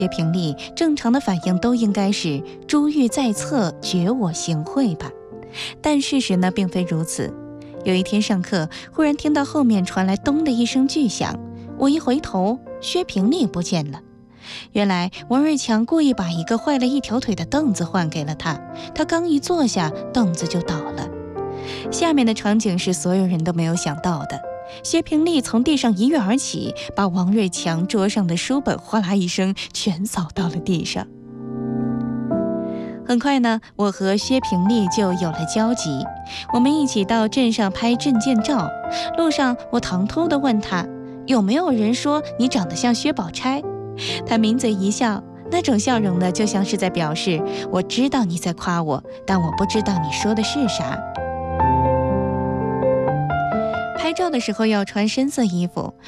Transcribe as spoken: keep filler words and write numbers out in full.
薛平丽正常的反应都应该是珠玉在侧，觉我行贿吧，但事实呢并非如此。有一天上课，忽然听到后面传来咚的一声巨响，我一回头，薛平丽不见了。原来王瑞强故意把一个坏了一条腿的凳子换给了他，他刚一坐下，凳子就倒了。下面的场景是所有人都没有想到的。薛平丽从地上一跃而起，把王瑞强桌上的书本哗啦一声全扫到了地上。很快呢，我和薛平丽就有了交集，我们一起到镇上拍证件照。路上我唐突地问他，有没有人说你长得像薛宝钗？他抿嘴一笑，那种笑容呢，就像是在表示我知道你在夸我，但我不知道你说的是啥。拍照的时候要穿深色衣服，